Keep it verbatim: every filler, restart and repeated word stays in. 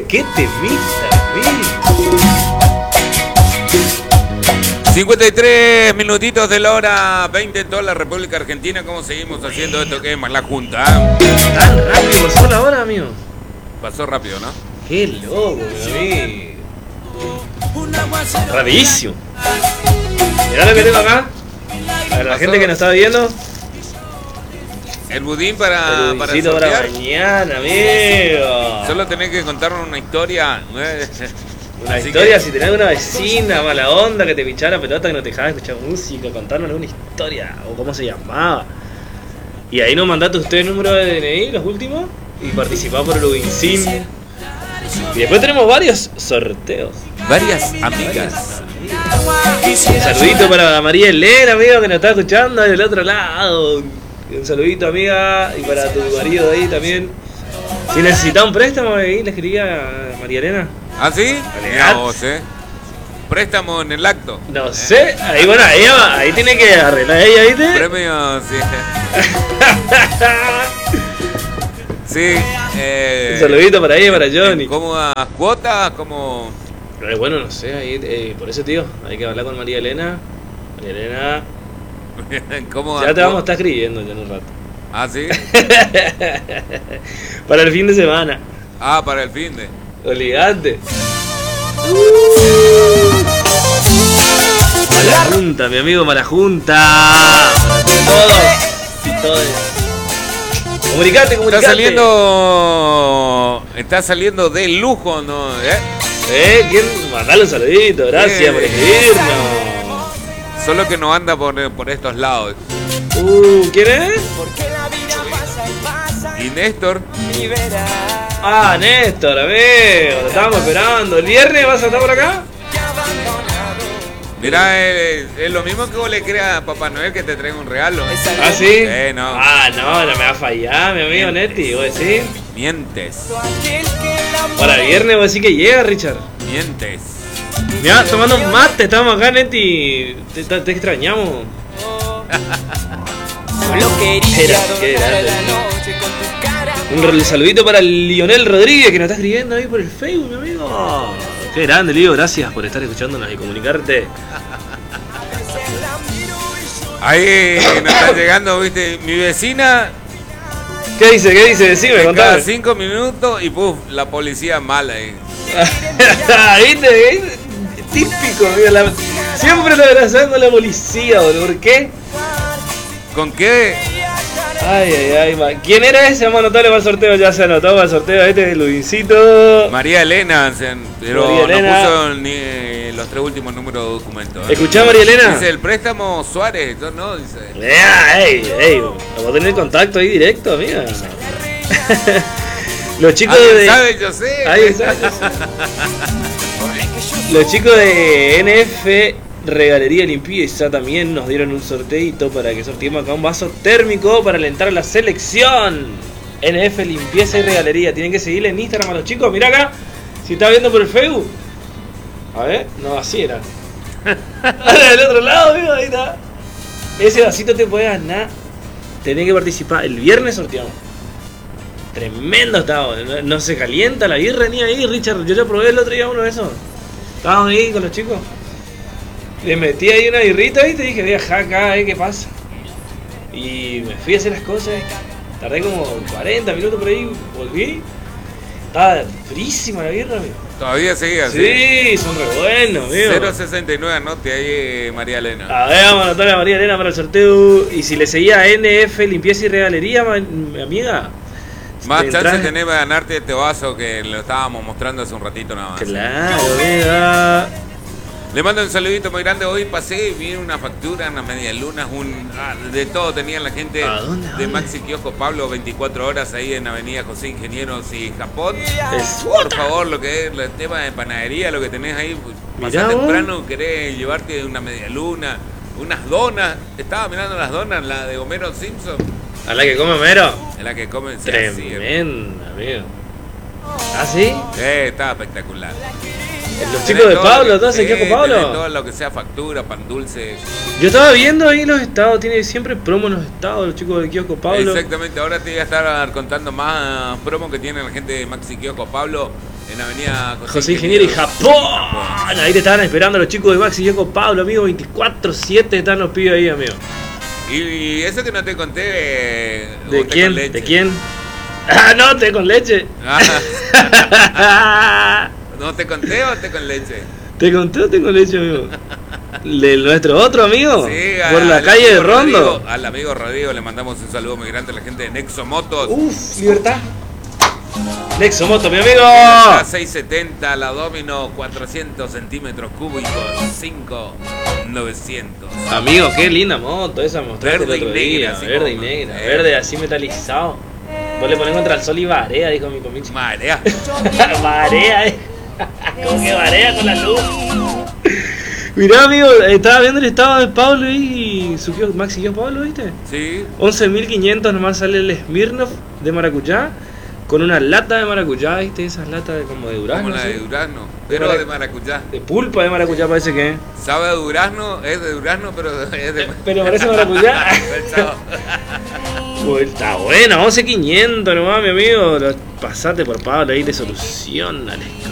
qué temita, mil. cincuenta y tres minutitos de la hora veinte en toda la República Argentina. ¿Cómo seguimos haciendo esto que es más la junta? Tan rápido pasó la hora, amigo. Pasó rápido, ¿no? Qué loco, amigo. Rapidísimo. Mirá lo que tengo acá. Para la gente que nos está viendo. El budín para, El para budincito para sortear. mañana, amigo. Solo tenés que contarnos una historia. Una Así historia, que- si tenés una vecina mala onda que te pinchara la pelota, que no te dejaba escuchar música, contarnos una historia o cómo se llamaba. Y ahí nos mandaste usted el número de D N I, los últimos, y participá por el Ubincin. Y después tenemos varios sorteos. Varias amigas. Un saludito para María Elena, amigo, que nos está escuchando del otro lado. Un saludito, amiga, y para tu marido ahí también. Si necesitaba un préstamo, ahí le escribía a María Elena. ¿Ah, sí? Dale, Mirá ah. vos, ¿eh? Préstamo en el acto. No sé, ahí bueno, ella va- ahí tiene que arreglar ella, ¿viste? Premio, sí. Sí. Eh, Un saludito para ella y para Johnny. ¿Cómo a cuotas? ¿Cómo? Eh, bueno, no sé, ahí, eh, por eso, tío, hay que hablar con María Elena. María Elena, ¿Cómo ya a te vamos a cuo- estar escribiendo ya en un rato. Ah, sí. Para el fin de semana, Ah, para el fin de. obligante. Para la junta, mi amigo, para la junta. Para todos y todos. Comunicate, Está comunicate. saliendo. Está saliendo de lujo, ¿no? ¿Eh? Eh, ¿quién? Mandale un saludito, gracias Eh. por escribirnos. Solo que no anda por, por estos lados. Uh, ¿quién es? Y Néstor. Ah, Néstor, amigo, lo estábamos esperando. ¿El viernes vas a estar por acá? Mirá, es, es lo mismo que vos le creas a Papá Noel que te traiga un regalo. ¿Ah, sí? Eh, no. Ah, no, no me va a fallar, mi amigo Neti, vos decís. Mientes. Para el viernes vos decís que llega, Richard. Mientes. Mirá, tomando un mate, estamos acá, Neti. Te, te- te extrañamos. Solo quería Era, qué adornar grande. la noche con tu cara. Un re- saludito para Lionel Rodríguez que nos está escribiendo ahí por el Facebook, mi amigo. Qué grande, Lío, gracias por estar escuchándonos y comunicarte. Ahí nos está llegando, viste, mi vecina. ¿Qué dice? ¿Qué dice? Decime, Cada contame. cinco minutos y puf, la policía mala ahí. ¿Viste? ¿Viste? Típico, amigo. La... Siempre lo abrazando a la policía, boludo. ¿Por qué? ¿Con qué? Ay, ay, ay, ma. ¿Quién era ese? Vamos a anotarle para el sorteo. Ya se anotó para el sorteo. Este es el Luincito. María Elena, se- pero María Elena. no puso ni los tres últimos números de documento. ¿eh? ¿Escuchá, María Elena? Dice el préstamo Suárez, no, no, dice. Ea, ey, ey. Vamos a tener contacto ahí directo, amiga. Los chicos ¿Alguien de. sabe? Yo sé. Ahí está. Los chicos de N F Regalería Limpieza también nos dieron un sorteito para que sorteemos acá un vaso térmico para alentar a la selección. N F Limpieza y Regalería. Tienen que seguirle en Instagram a los chicos. Mirá acá. Si está viendo por el Facebook. A ver. No, así era. Ahora del otro lado, amigo. Ahí está. Ese vasito te puede ganar. Tenés que participar. El viernes sorteamos. Tremendo estaba. No, no se calienta la birra ni ahí, Richard. Yo ya probé el otro día uno de esos. Estábamos ahí con los chicos. Le metí ahí una birrita y te dije, deja acá, eh, ¿qué pasa? Y me fui a hacer las cosas. Tardé como cuarenta minutos por ahí. Volví. Estaba frísima la birra, amigo. Todavía seguía así. Sí, son re buenos, amigo. cero sesenta y nueve anote ahí, María Elena. A ver, vamos a anotar a María Elena para el sorteo. Y si le seguía a N F Limpieza y Regalería, ma- mi amiga. Más te chance entras- tenés de ganarte este vaso que lo estábamos mostrando hace un ratito nada más. Claro, amiga. Le mando un saludito muy grande. Hoy pasé y vi una factura, unas medialunas, un ah, de todo tenían la gente ¿A dónde, a de dónde? Maxi Kiosco Pablo veinticuatro horas ahí en Avenida José Ingenieros y Japón. Es- Por favor, lo que es el tema de panadería, lo que tenés ahí, Mirá pasás vos. temprano, querés llevarte una medialuna, unas donas. Estaba mirando las donas, la de Homero Simpson, ¿A la que come Mero? en la que comen se así, eh. Tremenda, amigo. ¿Ah, sí? Eh, estaba espectacular. Los chicos de Tenés Pablo, todo, entonces, sí, ¿qué con tenés Pablo? todo lo que sea factura, pan dulce. Yo estaba viendo ahí los estados, tiene siempre promo en los estados, los chicos del kiosco Pablo. Exactamente, ahora te voy a estar contando más promos que tiene la gente de Maxi Kiosco Pablo. En Avenida José, José Ingeniero y Japón. Ahí te estaban esperando los chicos de Maxi Yoco Pablo, amigo. veinticuatro siete están los pibes ahí, amigo. Y eso que no te conté. Eh, ¿De quién? ¿De quién? Ah, no, té con leche. Ah. ¿No te conté o té con leche? ¿Te conté o té con leche, amigo? ¿De nuestro otro amigo? Sí, por la calle de Rondo. Rodrigo, al amigo Rodrigo le mandamos un saludo muy grande a la gente de Nexo Motos. Uf, libertad. Nexo Moto, mi amigo. La seiscientos setenta, la Domino, cuatrocientos centímetros cúbicos, cinco mil novecientos. Amigo, qué linda moto esa mostraste Verde el otro y día. negra, así Verde y como- negra, eh. verde así metalizado. Vos le ponés contra el sol y marea, dijo mi comichi. Marea. Marea, eh. Como que marea con la luz. Mirá, amigo, estaba viendo el estado de Pablo y subió Maxi yo Pablo, ¿viste? Sí. once mil quinientos nomás sale el Smirnoff de maracuyá con una lata de maracuyá, ¿viste? Esas latas de, como de durazno. Como la de así. durazno, De pero marac- de maracuyá. De pulpa de maracuyá parece que es. Sabe a durazno, es de durazno, pero es de Pero parece maracuyá. Chao. Pues está bueno, once quinientos nomás, mi amigo. Lo- Pasate por Pablo ahí, te soluciona el